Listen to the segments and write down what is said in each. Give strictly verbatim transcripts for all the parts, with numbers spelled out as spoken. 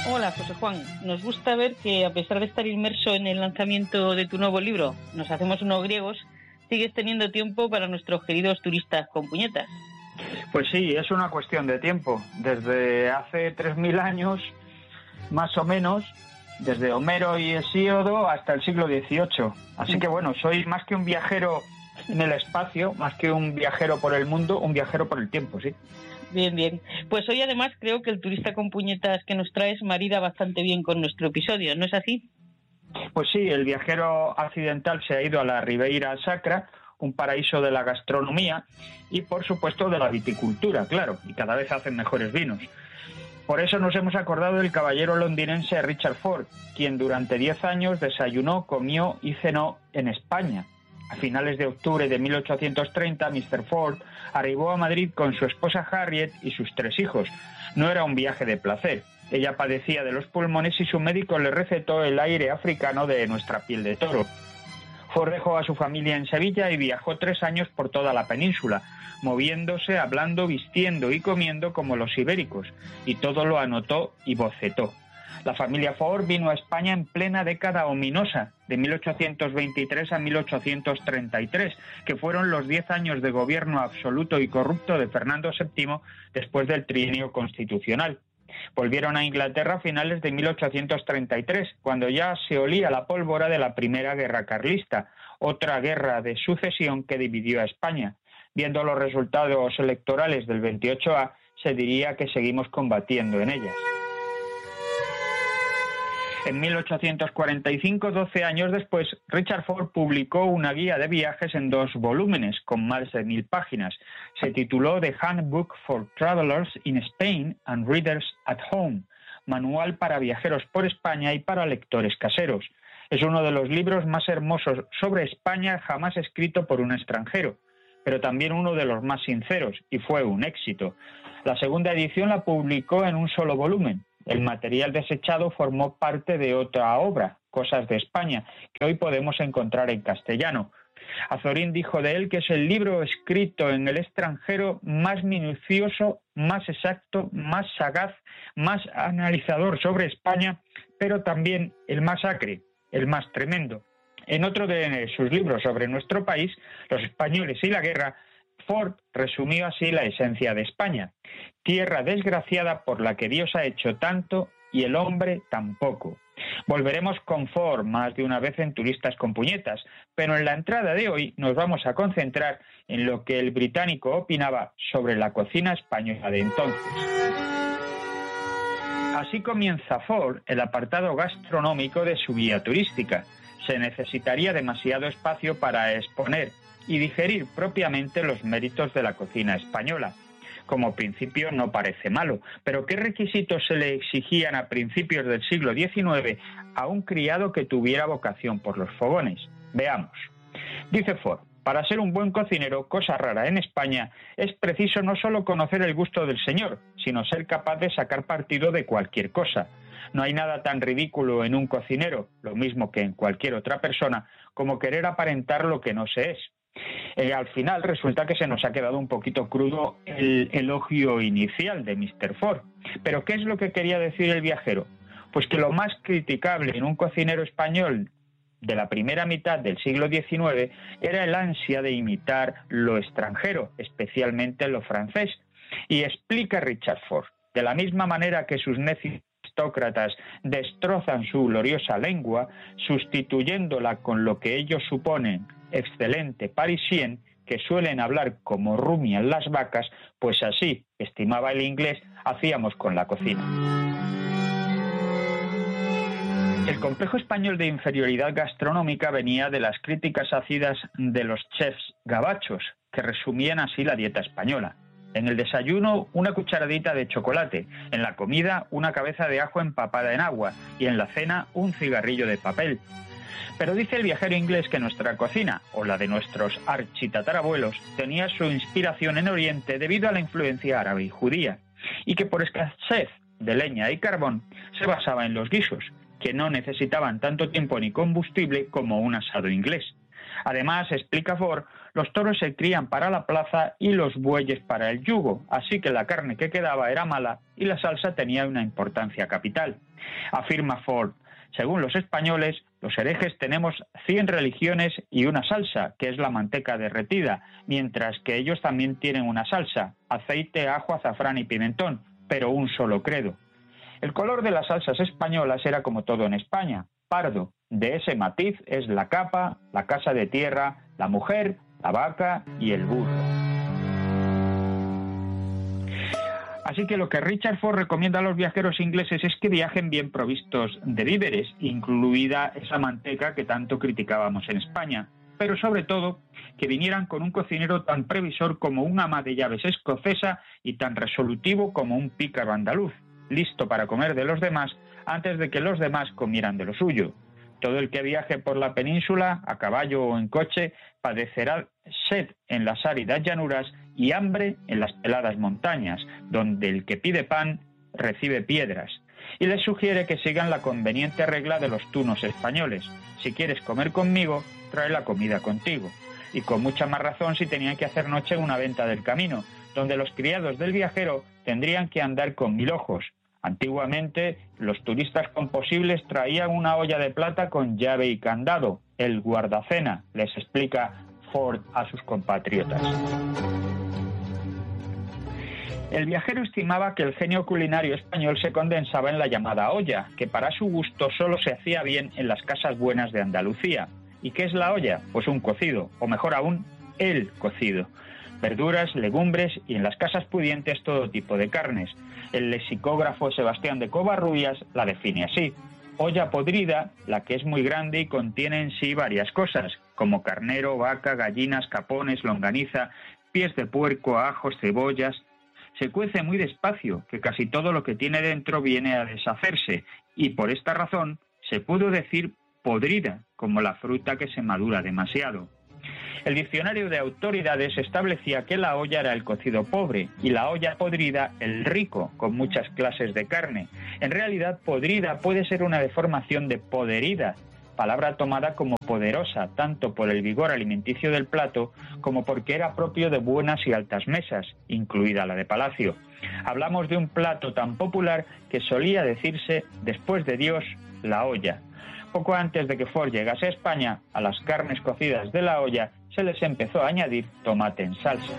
Hola, José Juan. Nos gusta ver que, a pesar de estar inmerso en el lanzamiento de tu nuevo libro, Nos hacemos unos griegos, sigues teniendo tiempo para nuestros queridos turistas con puñetas. Pues sí, es una cuestión de tiempo. Desde hace tres mil años, más o menos, desde Homero y Hesíodo hasta el siglo dieciocho. Así que bueno, soy más que un viajero en el espacio, más que un viajero por el mundo, un viajero por el tiempo, sí. Bien, bien. Pues hoy además creo que el turista con puñetas que nos traes marida bastante bien con nuestro episodio, ¿no es así? Pues sí, el viajero accidental se ha ido a la Ribeira Sacra, un paraíso de la gastronomía y por supuesto de la viticultura, claro, y cada vez hacen mejores vinos. Por eso nos hemos acordado del caballero londinense Richard Ford, quien durante diez años desayunó, comió y cenó en España. A finales de octubre de mil ochocientos treinta, mister Ford arribó a Madrid con su esposa Harriet y sus tres hijos. No era un viaje de placer. Ella padecía de los pulmones y su médico le recetó el aire africano de nuestra piel de toro. Ford dejó a su familia en Sevilla y viajó tres años por toda la península, moviéndose, hablando, vistiendo y comiendo como los ibéricos, y todo lo anotó y bocetó. La familia Ford vino a España en plena década ominosa, de mil ochocientos veintitrés a mil ochocientos treinta y tres, que fueron los diez años de gobierno absoluto y corrupto de Fernando séptimo después del trienio constitucional. Volvieron a Inglaterra a finales de mil ochocientos treinta y tres, cuando ya se olía la pólvora de la Primera Guerra Carlista, otra guerra de sucesión que dividió a España. Viendo los resultados electorales del veintiocho A, se diría que seguimos combatiendo en ellas. En mil ochocientos cuarenta y cinco, doce años después, Richard Ford publicó una guía de viajes en dos volúmenes, con más de mil páginas. Se tituló The Handbook for Travelers in Spain and Readers at Home, manual para viajeros por España y para lectores caseros. Es uno de los libros más hermosos sobre España jamás escrito por un extranjero, pero también uno de los más sinceros, y fue un éxito. La segunda edición la publicó en un solo volumen. El material desechado formó parte de otra obra, Cosas de España, que hoy podemos encontrar en castellano. Azorín dijo de él que es el libro escrito en el extranjero más minucioso, más exacto, más sagaz, más analizador sobre España, pero también el más acre, el más tremendo. En otro de sus libros sobre nuestro país, Los españoles y la guerra, Ford resumió así la esencia de España: tierra desgraciada por la que Dios ha hecho tanto y el hombre tan poco. Volveremos con Ford más de una vez en Turistas con Puñetas, pero en la entrada de hoy nos vamos a concentrar en lo que el británico opinaba sobre la cocina española de entonces. Así comienza Ford el apartado gastronómico de su guía turística. Se necesitaría demasiado espacio para exponer y digerir propiamente los méritos de la cocina española. Como principio no parece malo, pero ¿qué requisitos se le exigían a principios del siglo diecinueve a un criado que tuviera vocación por los fogones? Veamos. Dice Ford: para ser un buen cocinero, cosa rara en España, es preciso no solo conocer el gusto del señor, sino ser capaz de sacar partido de cualquier cosa. No hay nada tan ridículo en un cocinero, lo mismo que en cualquier otra persona, como querer aparentar lo que no se es. Eh, al final resulta que se nos ha quedado un poquito crudo el elogio inicial de mister Ford. ¿Pero qué es lo que quería decir el viajero? Pues que lo más criticable en un cocinero español de la primera mitad del siglo diecinueve era el ansia de imitar lo extranjero, especialmente lo francés. Y explica Richard Ford: de la misma manera que sus necios aristócratas destrozan su gloriosa lengua, sustituyéndola con lo que ellos suponen excelente parisien, que suelen hablar como rumian las vacas, pues así, estimaba el inglés, hacíamos con la cocina. El complejo español de inferioridad gastronómica venía de las críticas ácidas de los chefs gabachos, que resumían así la dieta española. En el desayuno, una cucharadita de chocolate; en la comida, una cabeza de ajo empapada en agua; y en la cena, un cigarrillo de papel. Pero dice el viajero inglés que nuestra cocina, o la de nuestros architatarabuelos, tenía su inspiración en Oriente debido a la influencia árabe y judía, y que por escasez de leña y carbón se basaba en los guisos, que no necesitaban tanto tiempo ni combustible como un asado inglés. Además, explica Ford, los toros se crían para la plaza y los bueyes para el yugo, así que la carne que quedaba era mala y la salsa tenía una importancia capital. Afirma Ford, según los españoles, los herejes tenemos cien religiones y una salsa, que es la manteca derretida, mientras que ellos también tienen una salsa, aceite, ajo, azafrán y pimentón, pero un solo credo. El color de las salsas españolas era como todo en España, pardo. De ese matiz es la capa, la casa de tierra, la mujer, la vaca y el burro. Así que lo que Richard Ford recomienda a los viajeros ingleses es que viajen bien provistos de víveres, incluida esa manteca que tanto criticábamos en España, pero sobre todo que vinieran con un cocinero tan previsor como un ama de llaves escocesa y tan resolutivo como un pícaro andaluz, listo para comer de los demás antes de que los demás comieran de lo suyo. Todo el que viaje por la península, a caballo o en coche, padecerá sed en las áridas llanuras y hambre en las peladas montañas, donde el que pide pan recibe piedras. Y les sugiere que sigan la conveniente regla de los tunos españoles. Si quieres comer conmigo, trae la comida contigo. Y con mucha más razón si tenían que hacer noche en una venta del camino, donde los criados del viajero tendrían que andar con mil ojos. Antiguamente, los turistas composibles traían una olla de plata con llave y candado, el guardacena, les explica Ford a sus compatriotas. El viajero estimaba que el genio culinario español se condensaba en la llamada olla, que para su gusto solo se hacía bien en las casas buenas de Andalucía. ¿Y qué es la olla? Pues un cocido, o mejor aún, el cocido. Verduras, legumbres y en las casas pudientes todo tipo de carnes. El lexicógrafo Sebastián de Covarrubias la define así: olla podrida, la que es muy grande y contiene en sí varias cosas, como carnero, vaca, gallinas, capones, longaniza, pies de puerco, ajos, cebollas. Se cuece muy despacio, que casi todo lo que tiene dentro viene a deshacerse, y por esta razón se pudo decir podrida, como la fruta que se madura demasiado. El diccionario de autoridades establecía que la olla era el cocido pobre y la olla podrida el rico, con muchas clases de carne. En realidad, podrida puede ser una deformación de poderida, palabra tomada como poderosa, tanto por el vigor alimenticio del plato como porque era propio de buenas y altas mesas, incluida la de palacio. Hablamos de un plato tan popular que solía decirse, después de Dios, la olla. Poco antes de que Ford llegase a España, a las carnes cocidas de la olla se les empezó a añadir tomate en salsa.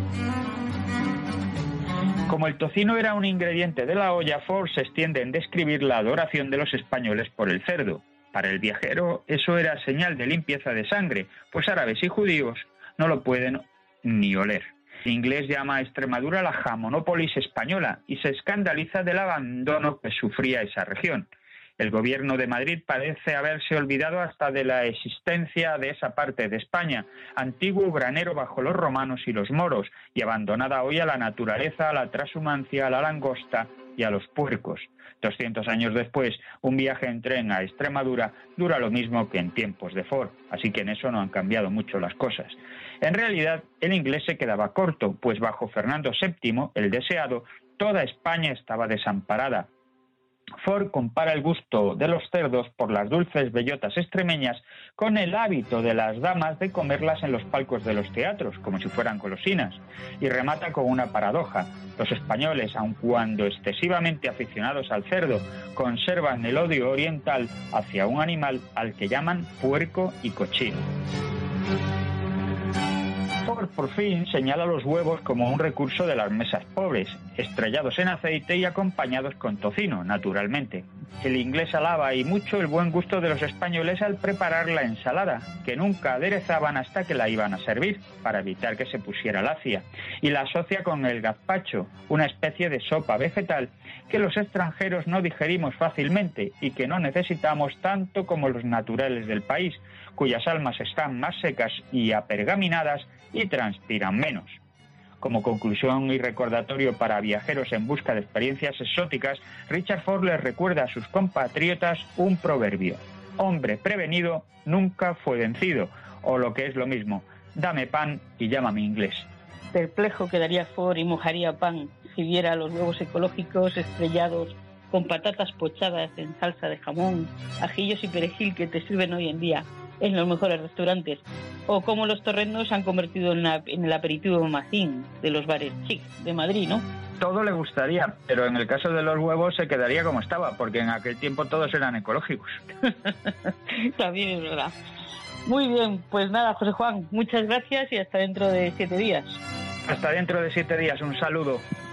Como el tocino era un ingrediente de la olla, Ford se extiende en describir la adoración de los españoles por el cerdo. Para el viajero eso era señal de limpieza de sangre, pues árabes y judíos no lo pueden ni oler. El inglés llama a Extremadura la jamonópolis española y se escandaliza del abandono que sufría esa región. El gobierno de Madrid parece haberse olvidado hasta de la existencia de esa parte de España, antiguo granero bajo los romanos y los moros, y abandonada hoy a la naturaleza, a la trashumancia, a la langosta y a los puercos. Doscientos años después, un viaje en tren a Extremadura dura lo mismo que en tiempos de Ford, así que en eso no han cambiado mucho las cosas. En realidad, el inglés se quedaba corto, pues bajo Fernando séptimo, el deseado, toda España estaba desamparada. Ford compara el gusto de los cerdos por las dulces bellotas extremeñas con el hábito de las damas de comerlas en los palcos de los teatros, como si fueran golosinas, y remata con una paradoja. Los españoles, aun cuando excesivamente aficionados al cerdo, conservan el odio oriental hacia un animal al que llaman puerco y cochino. Ford por fin señala los huevos como un recurso de las mesas pobres, estrellados en aceite y acompañados con tocino, naturalmente. El inglés alaba y mucho el buen gusto de los españoles al preparar la ensalada, que nunca aderezaban hasta que la iban a servir, para evitar que se pusiera lacia, y la asocia con el gazpacho, una especie de sopa vegetal que los extranjeros no digerimos fácilmente y que no necesitamos tanto como los naturales del país, cuyas almas están más secas y apergaminadas y transpiran menos. Como conclusión y recordatorio para viajeros en busca de experiencias exóticas, Richard Ford les recuerda a sus compatriotas un proverbio: hombre prevenido nunca fue vencido, o lo que es lo mismo, dame pan y llámame inglés. Perplejo quedaría Ford y mojaría pan si viera los huevos ecológicos estrellados con patatas pochadas en salsa de jamón, ajillos y perejil que te sirven hoy en día en los mejores restaurantes, o cómo los torrendos se han convertido en, la, en el aperitivo macín de los bares chic de Madrid, ¿no? Todo le gustaría, pero en el caso de los huevos se quedaría como estaba, porque en aquel tiempo todos eran ecológicos. También es verdad. Muy bien, pues nada, José Juan, muchas gracias y hasta dentro de siete días. Hasta dentro de siete días, un saludo.